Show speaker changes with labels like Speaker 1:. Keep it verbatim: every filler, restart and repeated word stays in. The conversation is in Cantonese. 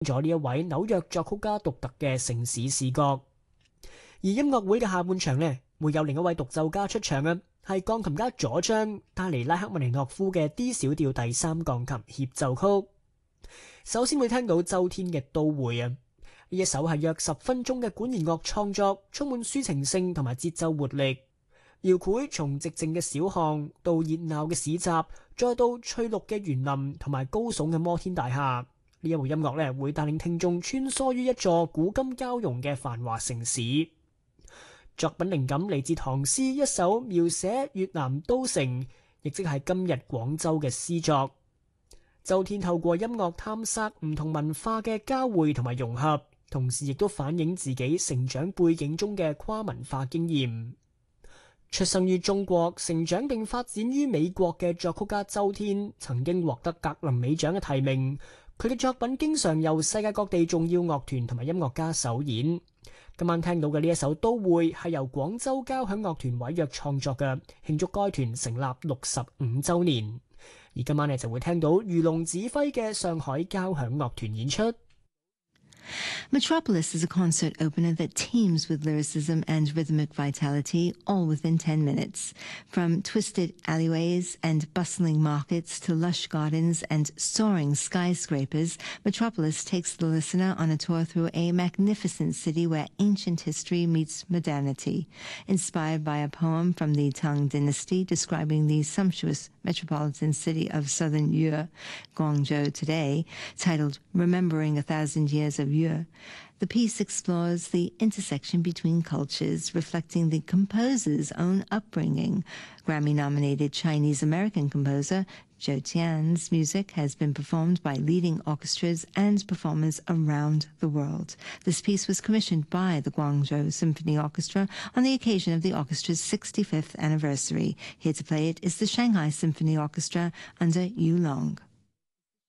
Speaker 1: 咗呢一位紐約作曲家獨特嘅城市視覺。而音樂會嘅下半場呢，會有另一位獨奏家出場啊，係鋼琴家佐章帶嚟拉克曼尼諾夫嘅 D 小調第三鋼琴協奏曲。首先會聽到周天嘅都會啊，呢一首係約十分鐘嘅管弦樂創作，充滿抒情性同埋節奏活力。搖繪從寂靜嘅小巷到熱鬧嘅市集，再到翠綠嘅園林同埋高聳嘅摩天大廈，呢一部音樂咧會帶領聽眾穿梭於一座古今交融嘅繁華城市。作品靈感嚟自唐詩一首描寫越南都城，亦即係今日廣州嘅詩作。周天透過音樂探索唔同文化嘅交匯同埋融合，同時亦都反映自己成長背景中嘅跨文化經驗。出生於中國，成長並發展於美國嘅作曲家周天，曾經獲得格林美獎嘅提名。佢嘅作品經常由世界各地重要樂團同埋音樂家首演。今晚聽到嘅呢一首都會係由廣州交響樂團委約創作嘅，慶祝該團成立六十五周年。而今晚呢就會聽到余龍指揮嘅上海交響樂團演出。
Speaker 2: Metropolis is a concert opener that teems with lyricism and rhythmic vitality, all within ten minutes. From twisted alleyways and bustling markets to lush gardens and soaring skyscrapers, Metropolis takes the listener on a tour through a magnificent city where ancient history meets modernity. Inspired by a poem from the Tang Dynasty describing the sumptuous metropolitan city of southern Yue, Guangzhou today, titled Remembering a Thousand Years of Yue, the piece explores the intersection between cultures, reflecting the composer's own upbringing. Grammy-nominated Chinese-American composer Zhou Tian's music has been performed by leading orchestras and performers around the world. This piece was commissioned by the Guangzhou Symphony Orchestra on the occasion of the orchestra's sixty-fifth anniversary. Here to play it is the Shanghai Symphony Orchestra under Yu Long.